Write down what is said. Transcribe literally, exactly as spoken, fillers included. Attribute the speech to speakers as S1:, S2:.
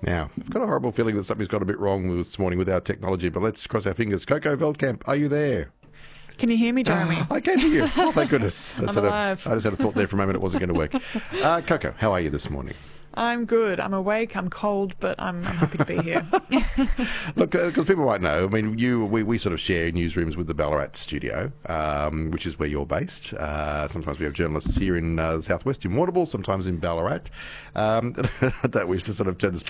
S1: Now, I've got a horrible feeling that something's got a bit wrong this morning with our technology, but let's cross our fingers. Coco Veldkamp, are you there?
S2: Can you hear me, Jeremy?
S1: I can hear you. Oh, thank goodness. I, just
S2: I'm
S1: had a,
S2: alive.
S1: I just had a thought there for a moment it wasn't going to work. Uh, Coco, how are you this morning?
S2: I'm good. I'm awake. I'm cold, but I'm, I'm happy to be here.
S1: Look, because uh, people might know, I mean, you, we, we sort of share newsrooms with the Ballarat studio, um, which is where you're based. Uh, sometimes we have journalists here in uh, Southwest, in Warrnambool, sometimes in Ballarat. Um, I don't wish to sort of turn the